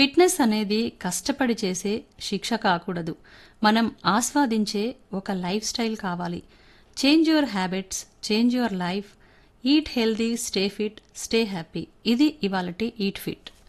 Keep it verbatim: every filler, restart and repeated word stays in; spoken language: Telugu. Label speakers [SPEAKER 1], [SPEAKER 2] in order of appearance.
[SPEAKER 1] ఫిట్నెస్ అనేది కష్టపడి చేసే శిక్ష కాకూడదు. మనం ఆస్వాదించే ఒక లైఫ్ స్టైల్ కావాలి. Change your habits, change your life. Eat healthy, stay fit, stay happy. ఇది ఇవాళటి ఈట్ ఫిట్.